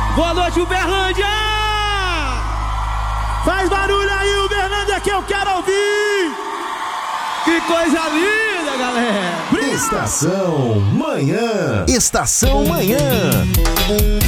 Boa noite, Uberlândia! Faz barulho aí, Uberlândia, que eu quero ouvir! Que coisa linda, galera! Estação Manhã. Estação Manhã.